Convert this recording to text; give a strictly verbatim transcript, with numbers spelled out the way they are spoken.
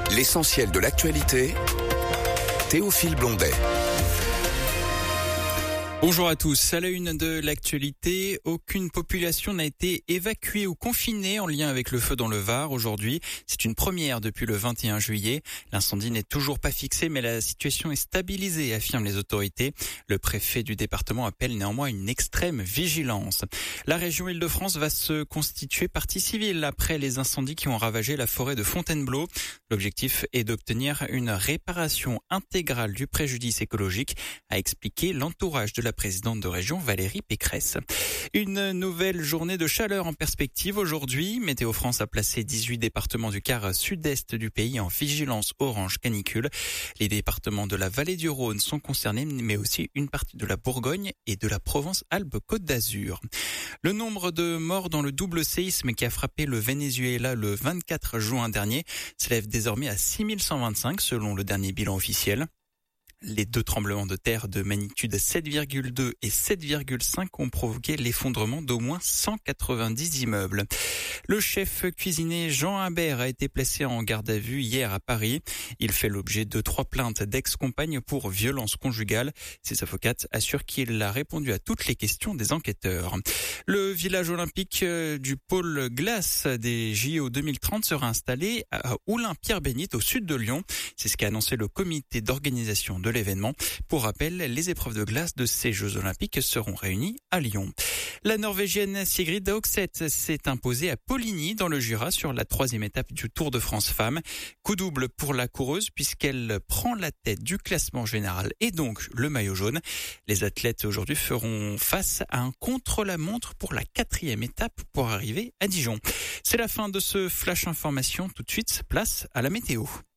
L'essentiel de l'actualité, Théophile Blondet. Bonjour à tous. À la une de l'actualité, aucune population n'a été évacuée ou confinée en lien avec le feu dans le Var aujourd'hui. C'est une première depuis le vingt et un juillet. L'incendie n'est toujours pas fixé, mais la situation est stabilisée, affirment les autorités. Le préfet du département appelle néanmoins une extrême vigilance. La région Île-de-France va se constituer partie civile après les incendies qui ont ravagé la forêt de Fontainebleau. L'objectif est d'obtenir une réparation intégrale du préjudice écologique, a expliqué l'entourage de la présidente de région Valérie Pécresse. Une nouvelle journée de chaleur en perspective aujourd'hui. Météo France a placé dix-huit départements du quart sud-est du pays en vigilance orange canicule. Les départements de la vallée du Rhône sont concernés, mais aussi une partie de la Bourgogne et de la Provence-Alpes-Côte d'Azur. Le nombre de morts dans le double séisme qui a frappé le Venezuela le vingt-quatre juin dernier s'élève désormais à six mille cent vingt-cinq selon le dernier bilan officiel. Les deux tremblements de terre de magnitude sept virgule deux et sept virgule cinq ont provoqué l'effondrement d'au moins cent quatre-vingt-dix immeubles. Le chef cuisinier Jean Imbert a été placé en garde à vue hier à Paris. Il fait l'objet de trois plaintes d'ex-compagnes pour violence conjugale. Ses avocates assurent qu'il a répondu à toutes les questions des enquêteurs. Le village olympique du pôle glace des J O deux mille trente sera installé à Oulin-Pierre-Bénite au sud de Lyon. C'est ce qu'a annoncé le comité d'organisation de de l'événement. Pour rappel, les épreuves de glace de ces Jeux Olympiques seront réunies à Lyon. La Norvégienne Sigrid Dagset s'est imposée à Poligny dans le Jura sur la troisième étape du Tour de France Femmes. Coup double pour la coureuse puisqu'elle prend la tête du classement général et donc le maillot jaune. Les athlètes aujourd'hui feront face à un contre-la-montre pour la quatrième étape pour arriver à Dijon. C'est la fin de ce flash information. Tout de suite, place à la météo.